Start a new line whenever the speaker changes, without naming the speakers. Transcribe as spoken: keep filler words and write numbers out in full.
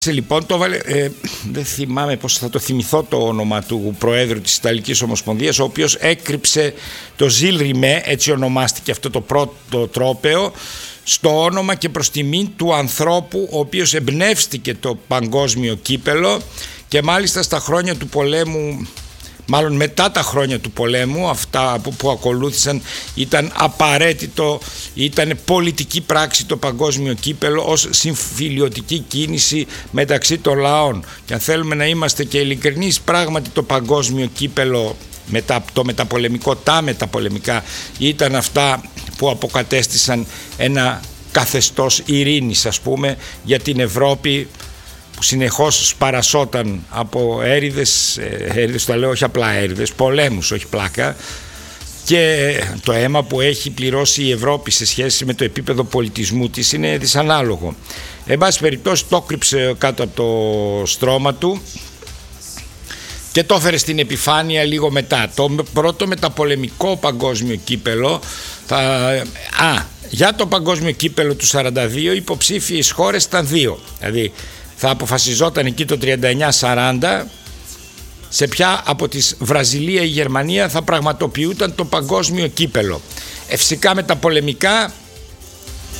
Λοιπόν, το βάλε, ε, δεν θυμάμαι πώς θα το θυμηθώ το όνομα του Προέδρου της Ιταλικής Ομοσπονδίας, ο οποίος έκρυψε το Ζιλ Ριμέ, έτσι ονομάστηκε αυτό το πρώτο τρόπαιο, στο όνομα και προς τιμήν του ανθρώπου ο οποίος εμπνεύστηκε το παγκόσμιο κύπελο και μάλιστα στα χρόνια του πολέμου, μάλλον μετά τα χρόνια του πολέμου, αυτά που, που ακολούθησαν, ήταν απαραίτητο, ήταν πολιτική πράξη το παγκόσμιο κύπελο ως συμφιλιωτική κίνηση μεταξύ των λαών. Και αν θέλουμε να είμαστε και ειλικρινείς, πράγματι το παγκόσμιο κύπελο, μετά, το μεταπολεμικό, τα μεταπολεμικά ήταν αυτά που αποκατέστησαν ένα καθεστώς ειρήνης, ας πούμε, για την Ευρώπη, που συνεχώς σπαρασόταν από έρηδες, έρηδες το λέω όχι απλά έρηδες, πολέμους, όχι πλάκα, και το αίμα που έχει πληρώσει η Ευρώπη σε σχέση με το επίπεδο πολιτισμού της είναι δυσανάλογο. Εν πάση περιπτώσει το κρύψε κάτω από το στρώμα του και το έφερε στην επιφάνεια λίγο μετά. Το πρώτο μεταπολεμικό παγκόσμιο κύπελο θα... Α, για το παγκόσμιο κύπελο του σαράντα δύο υποψήφιες χώρες ήταν δύο. Δηλαδή θα αποφασιζόταν εκεί το τριάντα εννιά σαράντα σε ποια από τις Βραζιλία ή Γερμανία θα πραγματοποιούταν το παγκόσμιο κύπελο. Ε, φυσικά με τα πολεμικά